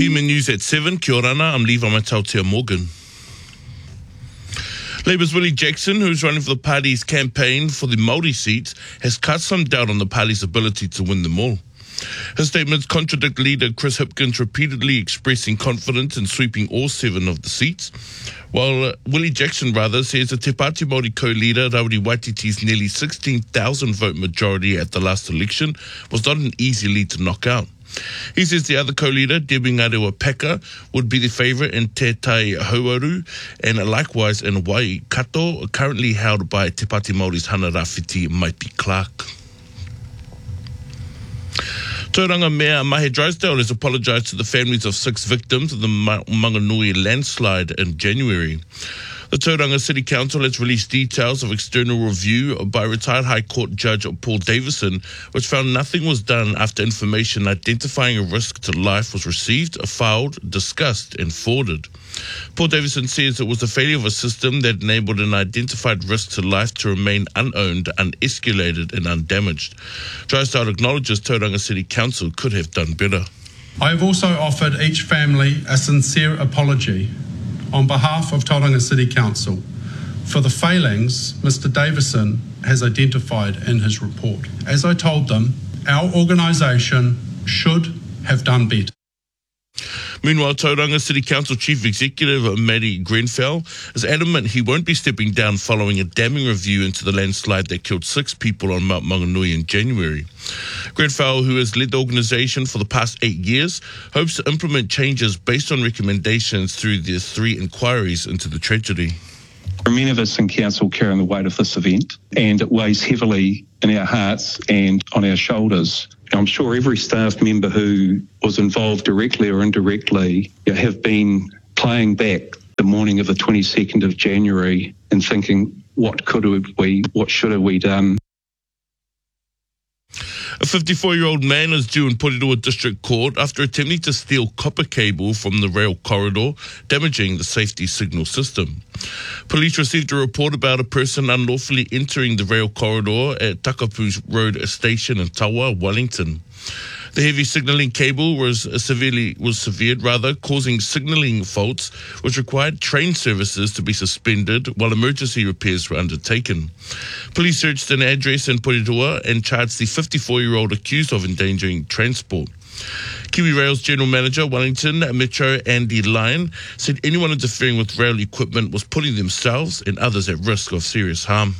PMN News at 7. Kia orana, I'm Levi Matautea Morgan. Labour's Willie Jackson, who's running for the party's campaign for the Māori seats, has cast some doubt on the party's ability to win them all. His statements contradict leader Chris Hipkins repeatedly expressing confidence in sweeping all 7 of the seats, while Willie Jackson says the Te Pāti Māori co-leader Rawiri Waititi's nearly 16,000 vote majority at the last election was not an easy lead to knock out. He says the other co-leader, Debbie Ngarewa Peka, would be the favourite in Te Tai Hauaru, and likewise in Waikato, currently held by Te Pāti Māori's Hana Rāwhiti Maipi Clark. Tauranga Mayor Mahe Drysdale has apologised to the families of 6 victims of the Manganui landslide in January. The Tauranga City Council has released details of external review by retired High Court Judge Paul Davison, which found nothing was done after information identifying a risk to life was received, filed, discussed and forwarded. Paul Davison says it was the failure of a system that enabled an identified risk to life to remain unowned, unescalated and undamaged. Drysdale acknowledges Tauranga City Council could have done better. I have also offered each family a sincere apology on behalf of Tauranga City Council for the failings Mr Davison has identified in his report. As I told them, our organisation should have done better. Meanwhile, Tauranga City Council Chief Executive Matty Grenfell is adamant he won't be stepping down following a damning review into the landslide that killed 6 people on Mount Manganui in January. Grenfell, who has led the organisation for the past 8 years, hopes to implement changes based on recommendations through the 3 inquiries into the tragedy. There are many of us in Council carrying the weight of this event, and it weighs heavily in our hearts and on our shoulders. I'm sure every staff member who was involved directly or indirectly have been playing back the morning of the 22nd of January and thinking, what should have we done? A 54-year-old man is due in Porirua District Court after attempting to steal copper cable from the rail corridor, damaging the safety signal system. Police received a report about a person unlawfully entering the rail corridor at Takapu Road Station in Tawa, Wellington. The heavy signalling cable was severed, causing signalling faults, which required train services to be suspended while emergency repairs were undertaken. Police searched an address in Porirua and charged the 54-year-old accused of endangering transport. Kiwi Rail's General Manager, Wellington Metro Andy Lyon, said anyone interfering with rail equipment was putting themselves and others at risk of serious harm.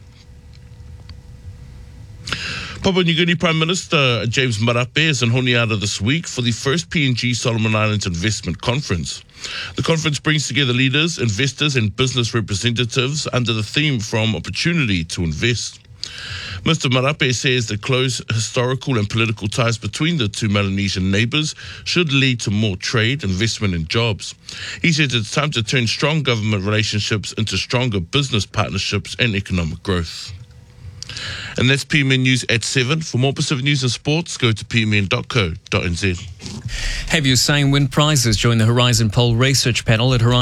Papua New Guinea Prime Minister James Marape is in Honiara this week for the first PNG Solomon Islands Investment Conference. The conference brings together leaders, investors and business representatives under the theme From Opportunity to Invest. Mr. Marape says the close historical and political ties between the 2 Melanesian neighbours should lead to more trade, investment and jobs. He says it's time to turn strong government relationships into stronger business partnerships and economic growth. And that's PMN News at 7. For more Pacific news and sports, go to pmn.co.nz. Have your say in win prizes. Join the Horizon Poll research panel at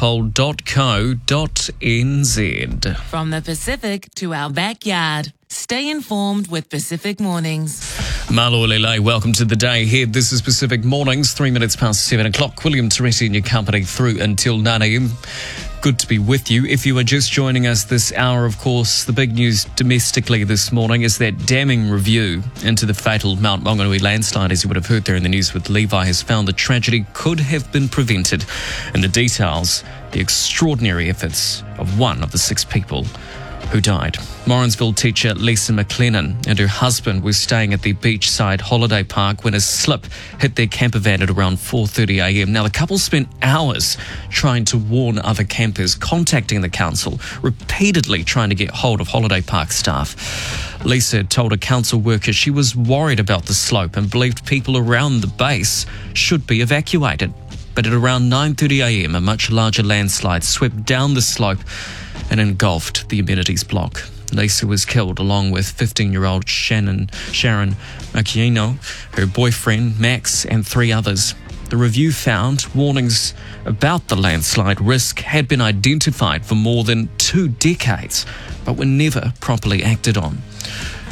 horizonpoll.co.nz. From the Pacific to our backyard. Stay informed with Pacific Mornings. Malo Lele, welcome to the day ahead. This is Pacific Mornings, 3 minutes past 7 o'clock. William Teresi in your company through until 9 a.m. Good to be with you. If you are just joining us this hour, of course, the big news domestically this morning is that damning review into the fatal Mount Maunganui landslide, as you would have heard there in the news with Levi, has found the tragedy could have been prevented. And the details, the extraordinary efforts of one of the 6 people who died. Morrinsville teacher Lisa McLennan and her husband were staying at the beachside holiday park when a slip hit their camper van at around 4:30 a.m. Now, the couple spent hours trying to warn other campers, contacting the council, repeatedly trying to get hold of holiday park staff. Lisa told a council worker she was worried about the slope and believed people around the base should be evacuated. But at around 9:30 a.m, a much larger landslide swept down the slope and engulfed the amenities block. Lisa was killed along with 15-year-old Sharon Macchiino, her boyfriend Max and 3 others. The review found warnings about the landslide risk had been identified for more than 2 decades, but were never properly acted on.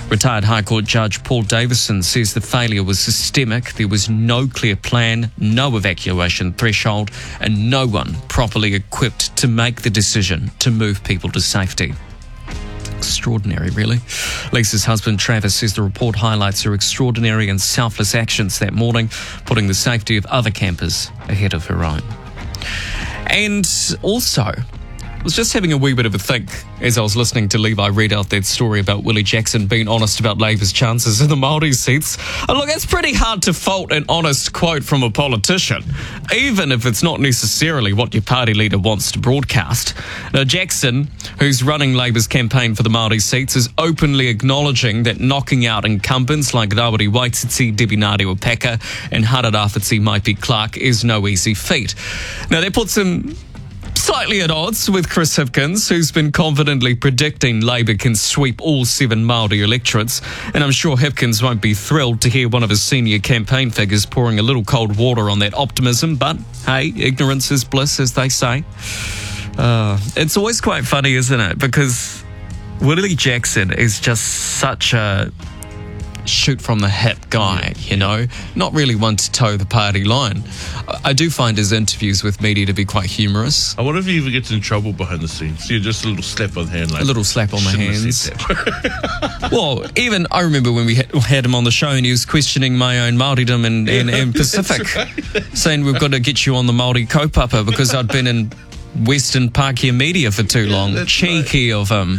Retired High Court Judge Paul Davison says the failure was systemic. There was no clear plan, no evacuation threshold, and no one properly equipped to make the decision to move people to safety. Extraordinary, really. Lisa's husband Travis says the report highlights her extraordinary and selfless actions that morning, putting the safety of other campers ahead of her own. And also, I was just having a wee bit of a think as I was listening to Levi read out that story about Willie Jackson being honest about Labour's chances in the Māori seats. And look, it's pretty hard to fault an honest quote from a politician, even if it's not necessarily what your party leader wants to broadcast. Now, Jackson, who's running Labour's campaign for the Māori seats, is openly acknowledging that knocking out incumbents like Rawiri Waititi, Debbie Ngāti-Opaka and Harawhiti Maipi Clark is no easy feat. Now, that puts him slightly at odds with Chris Hipkins, who's been confidently predicting Labour can sweep all 7 Māori electorates. And I'm sure Hipkins won't be thrilled to hear one of his senior campaign figures pouring a little cold water on that optimism. But hey, ignorance is bliss, as they say. It's always quite funny, isn't it? Because Willie Jackson is just such a shoot from the hip guy, you know, not really one to toe the party line. I do find his interviews with media to be quite humorous. I wonder if he even gets in trouble behind the scenes. Yeah, just a little slap on the hand. Like, a little slap on the hands. Well, even I remember when we had him on the show and he was questioning my own Māoridom and Pacific, right. Saying we've got to get you on the Māori kaupapa because I'd been in Western Pākehā media for too long. Cheeky of him.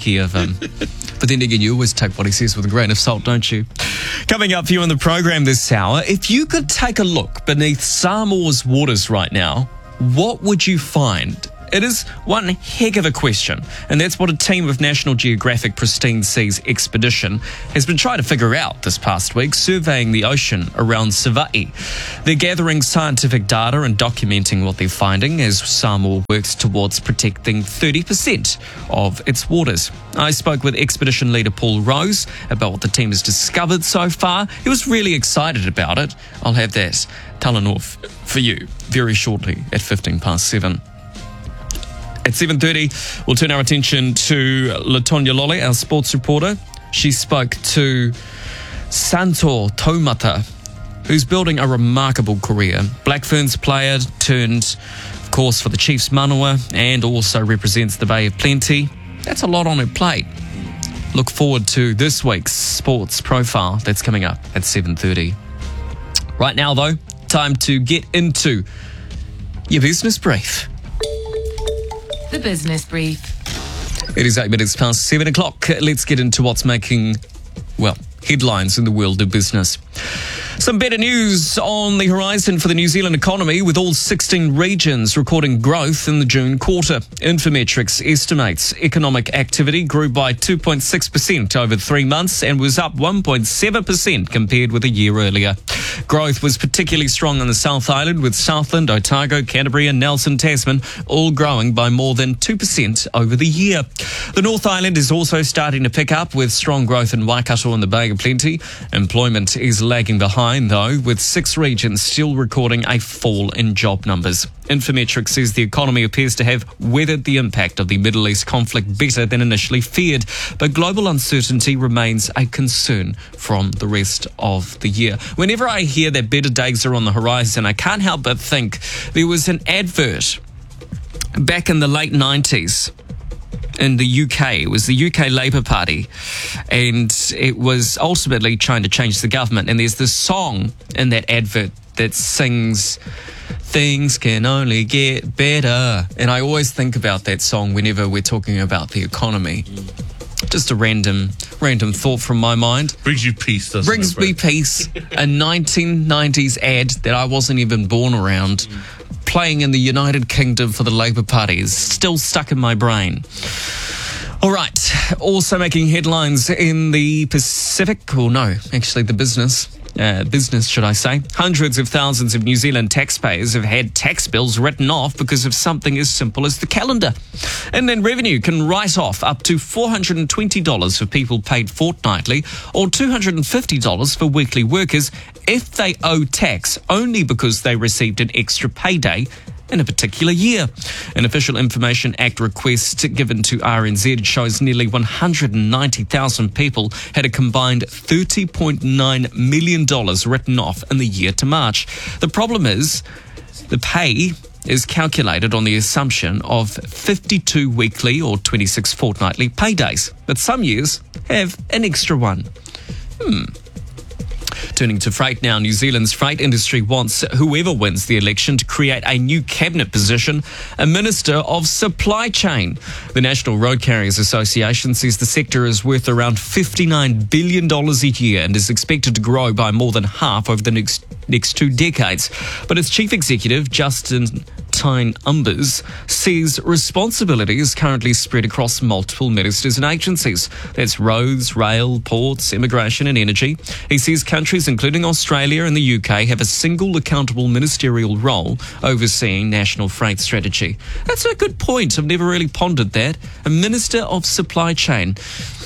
But then again, you always take what he says with a grain of salt, don't you? Coming up for you on the program this hour, if you could take a look beneath Samoa's waters right now, what would you find? It is one heck of a question, and that's what a team of National Geographic Pristine Seas Expedition has been trying to figure out this past week, surveying the ocean around Savaii. They're gathering scientific data and documenting what they're finding as Samoa works towards protecting 30% of its waters. I spoke with expedition leader Paul Rose about what the team has discovered so far. He was really excited about it. I'll have that Talanoa for you very shortly at 7:15. At 7:30, we'll turn our attention to Latonya Lolly, our sports reporter. She spoke to Santor Taumata, who's building a remarkable career. Black Ferns player turned, of course, for the Chiefs Manawa and also represents the Bay of Plenty. That's a lot on her plate. Look forward to this week's sports profile that's coming up at 7:30. Right now, though, time to get into your business brief. The Business Brief. It is 8 minutes past 7 o'clock. Let's get into what's making, well, headlines in the world of business. Some better news on the horizon for the New Zealand economy, with all 16 regions recording growth in the June quarter. Infometrics estimates economic activity grew by 2.6% over 3 months and was up 1.7% compared with a year earlier. Growth was particularly strong on the South Island, with Southland, Otago, Canterbury and Nelson Tasman all growing by more than 2% over the year. The North Island is also starting to pick up, with strong growth in Waikato and the Bay of Plenty. Employment is lagging behind, though, with 6 regions still recording a fall in job numbers. Infometrics says the economy appears to have weathered the impact of the Middle East conflict better than initially feared, but global uncertainty remains a concern from the rest of the year. Whenever I hear that better days are on the horizon, I can't help but think there was an advert back in the late 90s in the UK. It was the UK Labour Party, and it was ultimately trying to change the government. And there's this song in that advert that sings, "Things can only get better." And I always think about that song whenever we're talking about the economy. Just a random thought from my mind. Brings you peace, doesn't it? Brings me peace. A 1990s ad that I wasn't even born around, playing in the United Kingdom for the Labour Party, is still stuck in my brain. All right. Also making headlines in the Pacific, or no, actually the business, should I say. Hundreds of thousands of New Zealand taxpayers have had tax bills written off because of something as simple as the calendar. And then revenue can write off up to $420 for people paid fortnightly, or $250 for weekly workers if they owe tax only because they received an extra payday in a particular year. An Official Information Act request given to RNZ shows nearly 190,000 people had a combined $30.9 million written off in the year to March. The problem is the pay is calculated on the assumption of 52 weekly or 26 fortnightly paydays, but some years have an extra one. Turning to freight now, New Zealand's freight industry wants whoever wins the election to create a new cabinet position, a Minister of Supply Chain. The National Road Carriers Association says the sector is worth around $59 billion a year and is expected to grow by more than half over the next 2 decades. But its chief executive, Justin Umbers, says responsibility is currently spread across multiple ministers and agencies. That's roads, rail, ports, immigration and energy. He says countries including Australia and the UK have a single accountable ministerial role overseeing national freight strategy. That's a good point. I've never really pondered that. A Minister of Supply Chain.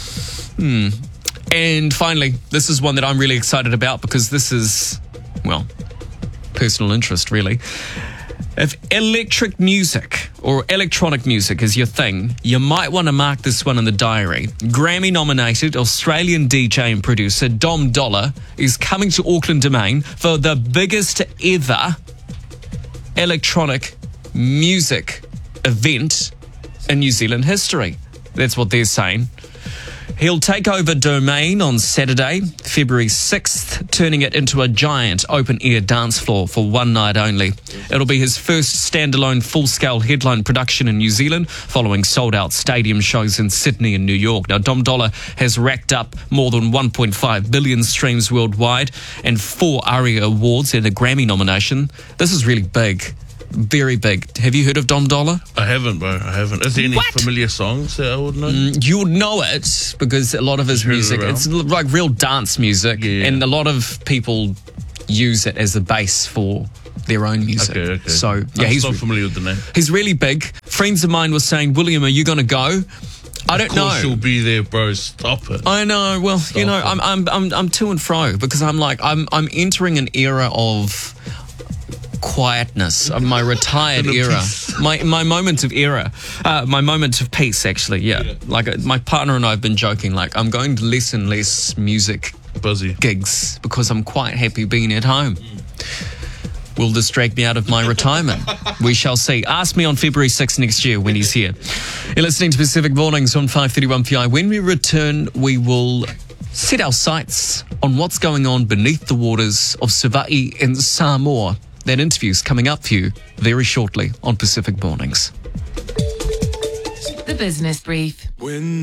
And finally, this is one that I'm really excited about because this is, well, personal interest really. If electric music or electronic music is your thing, you might want to mark this one in the diary. Grammy-nominated Australian DJ and producer Dom Dolla is coming to Auckland Domain for the biggest ever electronic music event in New Zealand history. That's what they're saying. He'll take over Domain on Saturday, February 6th, turning it into a giant open-air dance floor for one night only. It'll be his first standalone full-scale headline production in New Zealand, following sold-out stadium shows in Sydney and New York. Now, Dom Dolla has racked up more than 1.5 billion streams worldwide and 4 ARIA awards and a Grammy nomination. This is really big. Very big. Have you heard of Dom Dolla? I haven't, bro. I haven't. Is there any familiar songs that I would know? You would know it because a lot of his music, it's like real dance music, and a lot of people use it as a base for their own music. Okay. So, yeah, I'm so familiar with the name. He's really big. Friends of mine were saying, William, are you going to go? I don't know. Of course you'll be there, bro. Stop it. I know. Well, I'm to and fro because I'm entering an era of quietness, of my retired era, my moment of my moment of peace, actually. Yeah. Like my partner and I have been joking, like I'm going to less and less music gigs because I'm quite happy being at home. Will distract me out of my retirement. We shall see. Ask me on February 6th next year when he's here. You're listening to Pacific Mornings on 531 PI. When we return, we will set our sights on what's going on beneath the waters of Savaii and Samoa. That interview's coming up for you very shortly on Pacific Mornings. The Business Brief.